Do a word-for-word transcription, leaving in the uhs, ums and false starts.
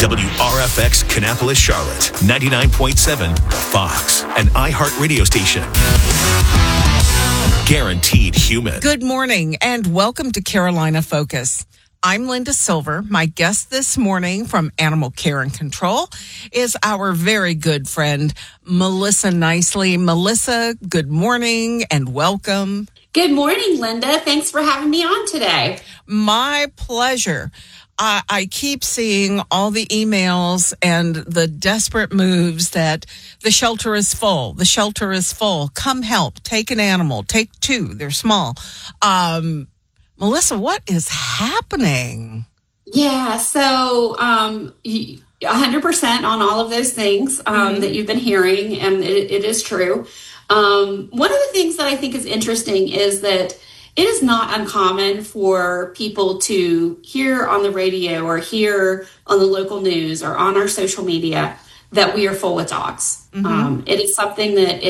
W R F X Kannapolis, Charlotte, ninety-nine point seven, Fox, an iHeart radio station. Guaranteed human. Good morning and welcome to Carolina Focus. I'm Linda Silver. My guest this morning from Animal Care and Control is our very good friend, Melissa Nicely. Melissa, good morning and welcome. Good morning, Linda. Thanks for having me on today. My pleasure. I, I keep seeing all the emails and the desperate moves that the shelter is full. The shelter is full. Come help. Take an animal. Take two. They're small. Um, Melissa, what is happening? Yeah, so um, one hundred percent on all of those things um, mm-hmm. that you've been hearing, and it, it is true. Um, one of the things that I think is interesting is that it is not uncommon for people to hear on the radio or hear on the local news or on our social media that we are full with dogs. Mm-hmm. Um, it is something that